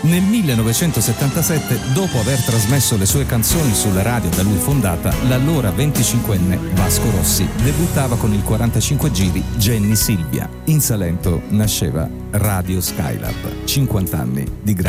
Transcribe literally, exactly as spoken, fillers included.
Nel millenovecentosettantasette, dopo aver trasmesso le sue canzoni sulla radio da lui fondata, l'allora venticinquenne Vasco Rossi debuttava con il quarantacinque giri Jenny Silvia. In Salento nasceva Radio Skylab, cinquanta anni di grande